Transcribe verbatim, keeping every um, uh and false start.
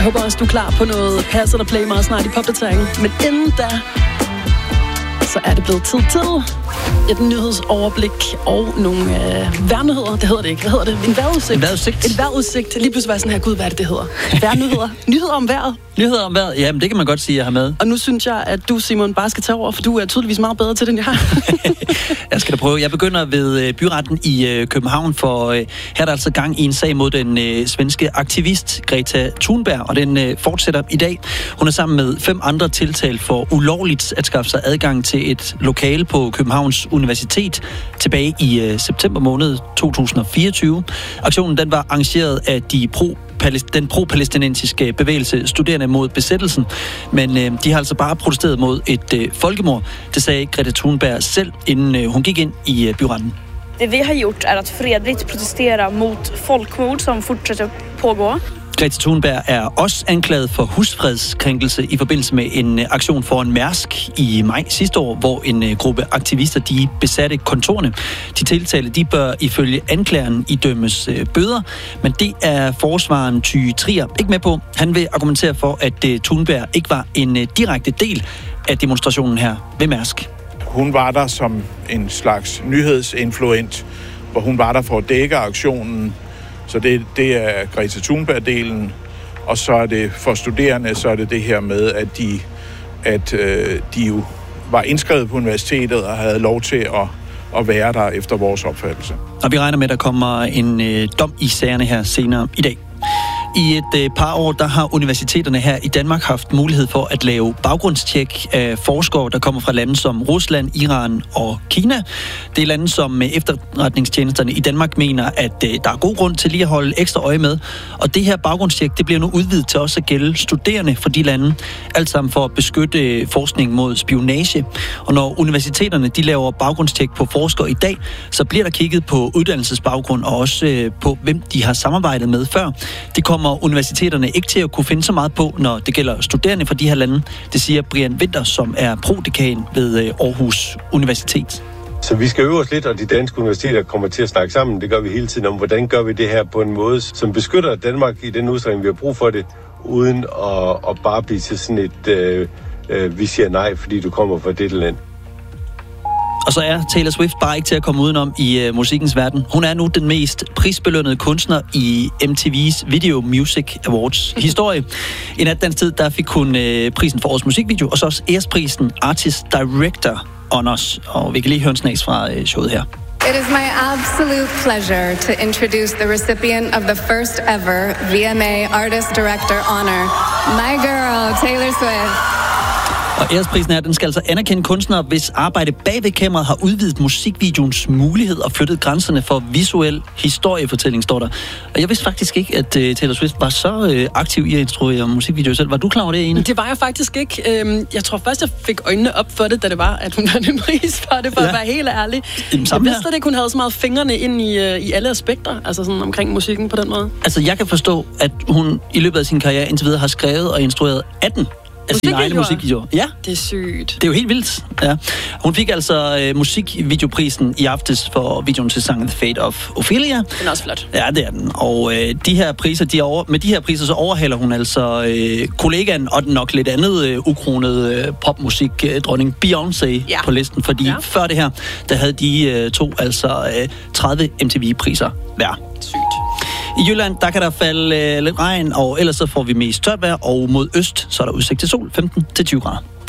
Jeg håber også, du er klar på noget Pass eller Play meget snart i popdateringen. Men inden da, så er det blevet tid til et nyhedsoverblik og nogle øh, vejrnyheder. Det hedder det ikke. Hvad hedder det? En vejrudsigt. En vejrudsigt. En vejrudsigt. Lige pludselig var sådan her, gud, hvad er det, det hedder? Vejrnyheder. Nyheder om vejret. Nyheder om vejret? Jamen, det kan man godt sige, jeg har med. Og nu synes jeg, at du, Simon, bare skal tage over, for du er tydeligvis meget bedre til det, end jeg har. Jeg skal da prøve. Jeg begynder ved byretten i København, for her er der altså gang i en sag mod den øh, svenske aktivist Greta Thunberg, og den øh, fortsætter i dag. Hun er sammen med fem andre tiltalt for ulovligt at skaffe sig adgang til et lokale på Københavns Universitet tilbage i øh, september måned to tusind og fireogtyve. Aktionen den var arrangeret af de pro den pro-palæstinensiske bevægelse Studerende mod besættelsen, men øh, de har altså bare protesteret mod et øh, folkemord. Det sagde Greta Thunberg selv, inden øh, hun gik ind i øh, byretten. Det vi har gjort er at fredligt protestera mot folkmord som fortsætter pågå. Greta Thunberg er også anklaget for husfredskrænkelse i forbindelse med en aktion foran Mærsk i maj sidste år, hvor en gruppe aktivister de besatte kontorerne. De tiltalte de bør ifølge anklageren idømmes bøder, men det er forsvaren Ty Trier ikke med på. Han vil argumentere for, at Thunberg ikke var en direkte del af demonstrationen her ved Mærsk. Hun var der som en slags nyhedsinfluent, hvor hun var der for at dække aktionen. Så det, det er Greta Thunberg-delen, og så er det for studerende, så er det det her med, at de, at, øh, de jo var indskrevet på universitetet og havde lov til at, at være der efter vores opfattelse. Og vi regner med, at der kommer en øh, dom i sagerne her senere i dag. I et øh, par år, der har universiteterne her i Danmark haft mulighed for at lave baggrundstjek af forskere, der kommer fra lande som Rusland, Iran og Kina. Det er lande, som efterretningstjenesterne i Danmark mener, at øh, der er god grund til lige at holde ekstra øje med. Og det her baggrundstjek, det bliver nu udvidet til også at gælde studerende fra de lande. Alt sammen for at beskytte forskning mod spionage. Og når universiteterne de laver baggrundstjek på forskere i dag, så bliver der kigget på uddannelsesbaggrund og også øh, på, hvem de har samarbejdet med før. Det kommer universiteterne ikke til at kunne finde så meget på, når det gælder studerende fra de her lande. Det siger Brian Winther, som er prodekan ved Aarhus Universitet. Så vi skal øve os lidt, og de danske universiteter kommer til at snakke sammen. Det gør vi hele tiden om, hvordan gør vi det her på en måde, som beskytter Danmark i den udstrækning, vi har brug for det, uden at, at bare blive til sådan et, øh, øh, vi siger nej, fordi du kommer fra det land. Og så er Taylor Swift bare ikke til at komme udenom i uh, musikkens verden. Hun er nu den mest prisbelønnede kunstner i M T V's Video Music Awards historie. I natdans tid, der fik hun uh, prisen for årets musikvideo, og så også æresprisen Artist Director Honors. Og vi kan lige høre en snas fra uh, showet her. It is my absolute pleasure to introduce the recipient of the first ever V M A Artist Director Honor, my girl, Taylor Swift. Og æresprisen er, den skal altså anerkende kunstnere, hvis arbejde bag ved kameraet har udvidet musikvideoens mulighed og flyttet grænserne for visuel historiefortælling, står der. Og jeg vidste faktisk ikke, at uh, Taylor Swift var så uh, aktiv i at instruere musikvideoer selv. Var du klar over det, Ene? Det var jeg faktisk ikke. Jeg tror først, jeg fik øjnene op for det, da det var, at hun havde en pris for det, for ja. At være helt ærlig. Jamen, jeg vidste slet ikke, hun havde så meget fingrene ind i, uh, i alle aspekter, altså sådan omkring musikken på den måde. Altså, jeg kan forstå, at hun i løbet af sin karriere indtil videre har skrevet og instrueret atten af sine egne musikvideoer. Ja. Det er sygt. Det er jo helt vildt. Ja. Hun fik altså øh, musikvideoprisen i aftes for videoen til sangen The Fate of Ophelia. Den er også flot. Ja, det er den. Og øh, de her priser, de over, med de her priser, så overhaler hun altså øh, kollegaen og den nok lidt andet øh, ukronede øh, popmusik-dronning Beyoncé ja. På listen. Fordi ja. Før det her, der havde de øh, to altså øh, tredive M T V-priser hver. Sygt. I Jylland, der kan der falde øh, lidt regn, og ellers så får vi mest tørt vejr, og mod øst, så er der udsigt til sol, femten til tyve grader.